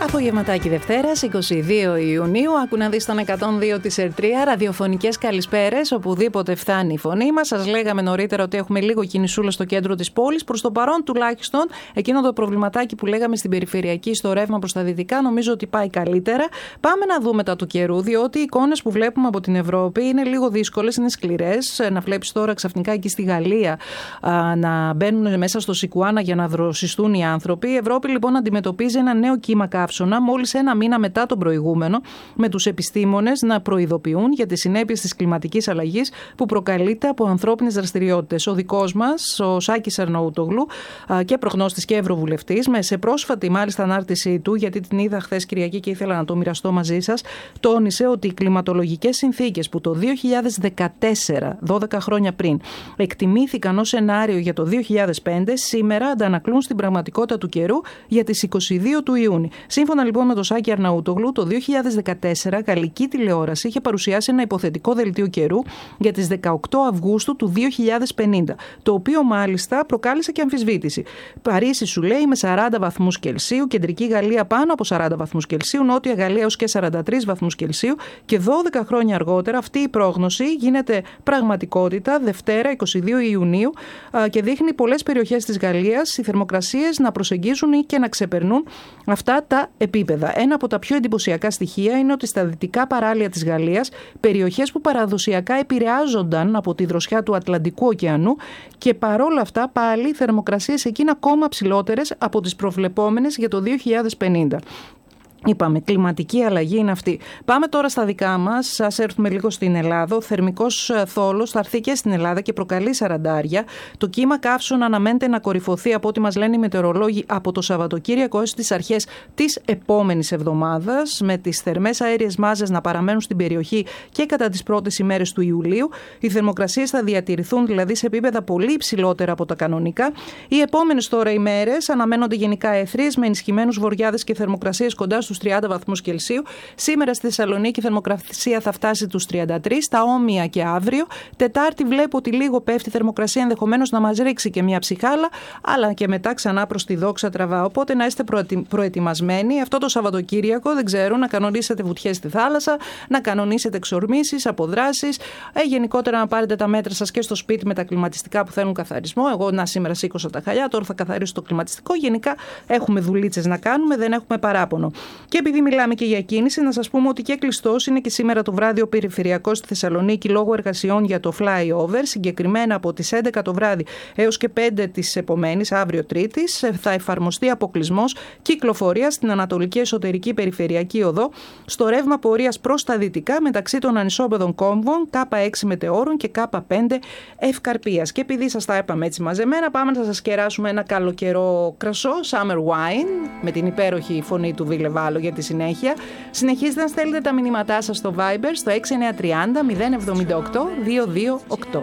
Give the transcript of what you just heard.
Απογευματάκι Δευτέρας, 22 Ιουνίου. Άκου να δεις τον 102 της Ερτρία. Ραδιοφωνικές καλησπέρες, οπουδήποτε φτάνει η φωνή μας. Σας λέγαμε νωρίτερα ότι έχουμε λίγο κινησούλα στο κέντρο της πόλης. Προς το παρόν, τουλάχιστον, εκείνο το προβληματάκι που λέγαμε στην περιφερειακή, στο ρεύμα προς τα δυτικά, νομίζω ότι πάει καλύτερα. Πάμε να δούμε τα του καιρού, διότι οι εικόνες που βλέπουμε από την Ευρώπη είναι λίγο δύσκολες, είναι σκληρές. Να βλέπεις τώρα ξαφνικά εκεί στη Γαλλία να μπαίνουν μέσα στο Σικουάνα για να δροσιστούν οι άνθρωποι. Η Ευρώπη λοιπόν αντιμετωπίζει ένα νέο κύμα καύσωνα, μόλις ένα μήνα μετά τον προηγούμενο, με τους επιστήμονες να προειδοποιούν για τις συνέπειες της κλιματικής αλλαγής που προκαλείται από ανθρώπινες δραστηριότητες. Ο δικός μας, ο Σάκης Αρναούτογλου, και προγνώστης και ευρωβουλευτής, σε πρόσφατη μάλιστα ανάρτησή του, γιατί την είδα χθες Κυριακή και ήθελα να το μοιραστώ μαζί σας, τόνισε ότι οι κλιματολογικές συνθήκες που το 2014, 12 χρόνια πριν, εκτιμήθηκαν ως σενάριο για το 2005, σήμερα αντανακλούν στην πραγματικότητα του καιρού για τις 22 του Ιούνιου. Σύμφωνα λοιπόν με τον Σάκη Αρναούτογλου, το 2014 γαλλική τηλεόραση είχε παρουσιάσει ένα υποθετικό δελτίο καιρού για τις 18 Αυγούστου του 2050, το οποίο μάλιστα προκάλεσε και αμφισβήτηση. Παρίσι, σου λέει, με 40 βαθμούς Κελσίου, κεντρική Γαλλία πάνω από 40 βαθμούς Κελσίου, νότια Γαλλία έως και 43 βαθμούς Κελσίου, και 12 χρόνια αργότερα αυτή η πρόγνωση γίνεται πραγματικότητα Δευτέρα 22 Ιουνίου και δείχνει πολλές περιοχές της Γαλλίας οι θερμοκρασίες να προσεγγίζουν ή και να ξεπερνούν αυτά τα επίπεδα. Ένα από τα πιο εντυπωσιακά στοιχεία είναι ότι στα δυτικά παράλια της Γαλλίας, περιοχές που παραδοσιακά επηρεάζονταν από τη δροσιά του Ατλαντικού ωκεανού, και παρόλα αυτά πάλι οι θερμοκρασίες εκεί είναι ακόμα ψηλότερες από τις προβλεπόμενες για το 2050. Είπαμε, κλιματική αλλαγή είναι αυτή. Πάμε τώρα στα δικά μας. Ας έρθουμε λίγο στην Ελλάδα. Ο θερμικός θόλος θα έρθει και στην Ελλάδα και προκαλεί σαραντάρια. Το κύμα καύσωνα αναμένεται να κορυφωθεί, από ό,τι μας λένε οι μετεωρολόγοι, από το Σαββατοκύριακο έως τις αρχές της επόμενης εβδομάδας, με τις θερμές αέριες μάζες να παραμένουν στην περιοχή και κατά τις πρώτες ημέρες του Ιουλίου. Οι θερμοκρασίες θα διατηρηθούν δηλαδή σε επίπεδα πολύ υψηλότερα από τα κανονικά. Οι επόμενες τώρα ημέρες αναμένονται γενικά αιθρίες με ενισχυμένους βοριάδες και θερμοκρασίες κοντά στους 30 βαθμούς Κελσίου. Σήμερα στη Θεσσαλονίκη η θερμοκρασία θα φτάσει τους 33, τα Όμοια και αύριο. Τετάρτη βλέπω ότι λίγο πέφτει η θερμοκρασία, ενδεχομένως να μας ρίξει και μια ψυχάλα, αλλά και μετά ξανά προς τη δόξα τραβά. Οπότε να είστε προετοιμασμένοι. Αυτό το Σαββατοκύριακο, δεν ξέρω, να κανονίσετε βουτιές στη θάλασσα, να κανονίσετε εξορμήσεις, αποδράσεις, γενικότερα να πάρετε τα μέτρα σας και στο σπίτι με τα κλιματιστικά που θέλουν καθαρισμό. Εγώ σήμερα σήκωσα τα χαλιά, τώρα θα καθαρίσω το κλιματιστικό. Γενικά έχουμε δουλίτσες να κάνουμε, δεν έχουμε παράπονο. Και επειδή μιλάμε και για κίνηση, να σας πούμε ότι και κλειστός είναι και σήμερα το βράδυ ο περιφερειακός στη Θεσσαλονίκη λόγω εργασιών για το flyover. Συγκεκριμένα από τις 11 το βράδυ έως και 5 της επομένης, αύριο Τρίτης, θα εφαρμοστεί αποκλεισμός κυκλοφορίας στην Ανατολική Εσωτερική Περιφερειακή Οδό, στο ρεύμα πορείας προς τα δυτικά μεταξύ των ανισόπεδων κόμβων K6 Μετεώρων και K5 Ευκαρπίας. Και επειδή σας τα είπαμε έτσι μαζεμένα, πάμε να σας κεράσουμε ένα καλοκαιρό κρασό, Summer Wine, με την υπέροχη φωνή του Βίλε Βάλο για τη συνέχεια. Συνεχίζετε να στέλνετε τα μηνύματά σας στο Viber στο 6930 078 228.